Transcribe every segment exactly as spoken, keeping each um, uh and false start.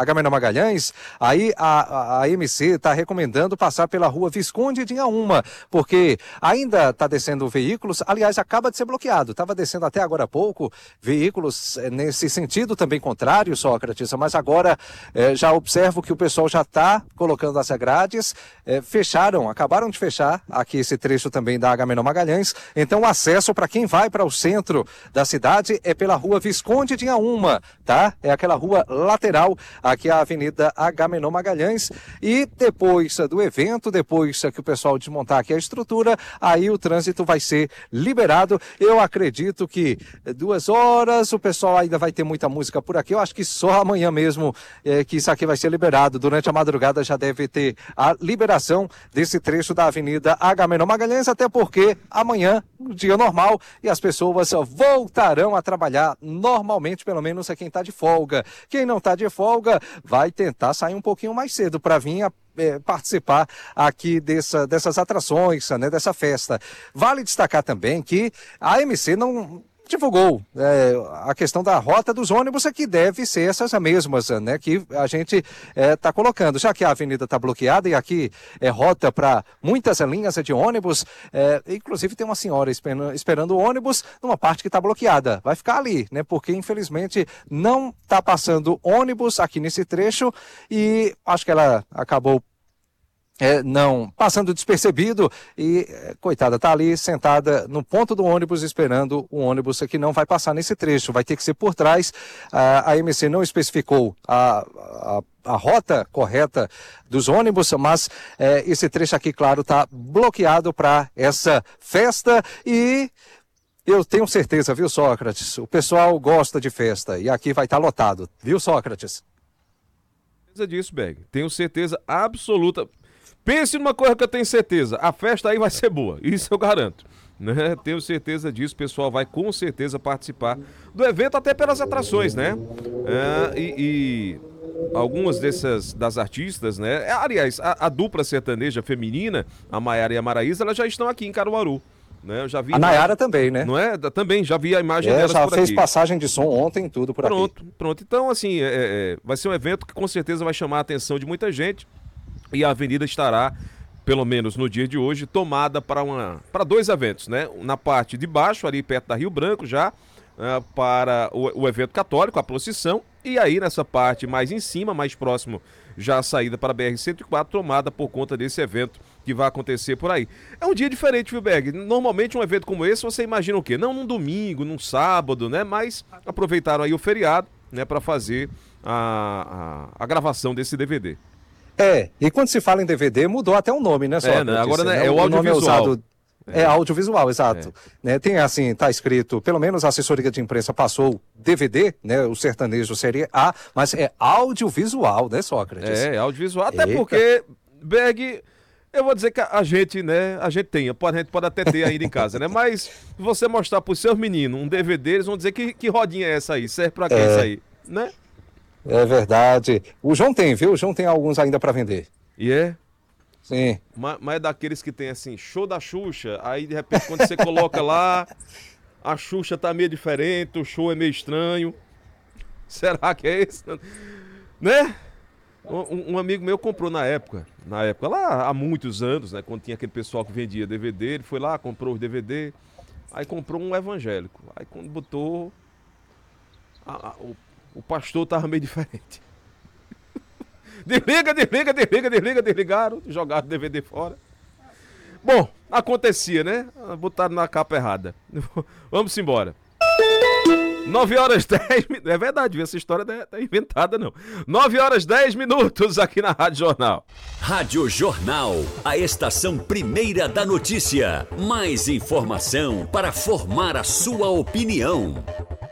Agamenon Magalhães, aí a, a, a M C está recomendando passar pela rua Visconde de Inhaúma, porque ainda está descendo veículos, aliás, acaba de ser bloqueado, estava descendo até agora há pouco, veículos nesse sentido também contrário, Sócrates, mas agora eh, já observo que o pessoal já está colocando as grades, eh, fecharam, acabaram de fechar aqui esse trecho também da Agamenon Magalhães, então o acesso para quem vai para o centro da cidade é pela rua Visconde de Inhaúma, tá? É aquela rua lateral, aqui a Avenida Agamenon Magalhães, e depois do evento, depois que o pessoal desmontar aqui a estrutura, aí o trânsito vai ser liberado. Eu acredito que duas horas, o pessoal ainda vai ter muita música por aqui, eu acho que só amanhã mesmo é, que isso aqui vai ser liberado, durante a madrugada já deve ter a liberação desse trecho da Avenida Agamenon Magalhães, até porque amanhã, dia normal, e as pessoas voltarão a trabalhar normalmente, pelo menos é quem está de folga. Quem não está de folga vai tentar sair um pouquinho mais cedo para vir a É, participar aqui dessa, dessas atrações, né, dessa festa. Vale destacar também que a M C não divulgou é, a questão da rota dos ônibus, é que deve ser essas mesmas, né, que a gente está é, colocando, já que a avenida está bloqueada e aqui é rota para muitas linhas de ônibus, é, inclusive tem uma senhora esperando, esperando o ônibus numa parte que está bloqueada, vai ficar ali, né, porque infelizmente não está passando ônibus aqui nesse trecho e acho que ela acabou É, não, passando despercebido e, é, coitada, tá ali sentada no ponto do ônibus esperando o ônibus que não vai passar nesse trecho, vai ter que ser por trás. A, a M C não especificou a, a, a rota correta dos ônibus, mas é, esse trecho aqui, claro, tá bloqueado para essa festa e eu tenho certeza, viu, Sócrates? O pessoal gosta de festa e aqui vai estar tá lotado, viu, Sócrates? Certeza disso, Berg. Tenho certeza absoluta. Pense numa coisa que eu tenho certeza, a festa aí vai ser boa, isso eu garanto, né? Tenho certeza disso, o pessoal vai com certeza participar do evento, até pelas atrações, né? É, e, e algumas dessas, das artistas, né? Aliás, a, a dupla sertaneja feminina, a Maiara e a Maraísa, elas já estão aqui em Caruaru. Né? Eu já vi a Nayara também, né? Não é? Também, já vi a imagem é, delas já por fez aqui. passagem de som ontem, tudo por pronto, aqui. Pronto, pronto. Então, assim, é, é, vai ser um evento que com certeza vai chamar a atenção de muita gente. E a avenida estará, pelo menos no dia de hoje, tomada para uma, para dois eventos, né? Na parte de baixo, ali perto da Rio Branco, já uh, para o, o evento católico, a procissão, e aí nessa parte mais em cima, mais próximo, já a saída para a B R cento e quatro, tomada por conta desse evento que vai acontecer por aí. É um dia diferente, viu, Berg? Normalmente um evento como esse, você imagina o quê? Não num domingo, num sábado, né? Mas aproveitaram aí o feriado, né, para fazer a, a, a gravação desse D V D. É, e quando se fala em D V D, mudou até o nome, né, Sócrates? É, né? Agora né, né? é o, o audiovisual. É, usado, é. é audiovisual, exato. É. Né, tem assim, tá escrito, pelo menos a assessoria de imprensa passou D V D, né, o sertanejo série A, mas é audiovisual, né, Sócrates? É, audiovisual, até Eita. porque, Berg, eu vou dizer que a gente, né, a gente tem, a gente pode até ter ainda em casa, né, mas se você mostrar pros seus meninos um D V D, eles vão dizer que, que rodinha é essa aí, serve pra que é isso aí, né? É verdade. O João tem, viu? O João tem alguns ainda para vender. E é? Sim. Mas, mas é daqueles que tem assim, show da Xuxa, aí de repente quando você coloca lá, a Xuxa tá meio diferente, o show é meio estranho. Será que é esse? Né? Um, um amigo meu comprou na época, na época, lá há muitos anos, né? Quando tinha aquele pessoal que vendia D V D, ele foi lá, comprou os D V D, aí comprou um evangélico. Aí quando botou, a, a, o O pastor tava meio diferente. Desliga, desliga, desliga, desliga, desligaram, jogaram o D V D fora. Bom, acontecia, né? Botaram na capa errada. Vamos embora. nove horas e dez minutos. É verdade, essa história não é inventada, não. nove horas e dez minutos aqui na Rádio Jornal. Rádio Jornal, a estação primeira da notícia. Mais informação para formar a sua opinião.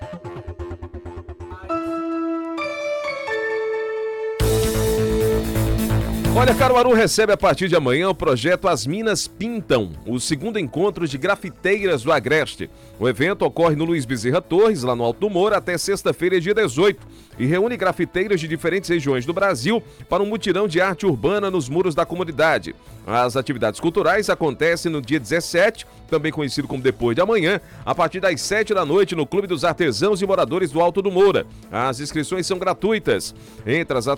Olha, Caruaru recebe a partir de amanhã o projeto As Minas Pintam, o segundo encontro de grafiteiras do Agreste. O evento ocorre no Luiz Bezerra Torres, lá no Alto do Moura, até sexta-feira, dia dezoito, e reúne grafiteiras de diferentes regiões do Brasil para um mutirão de arte urbana nos muros da comunidade. As atividades culturais acontecem no dia dezessete, também conhecido como depois de amanhã, a partir das sete da noite no Clube dos Artesãos e Moradores do Alto do Moura. As inscrições são gratuitas. Entre as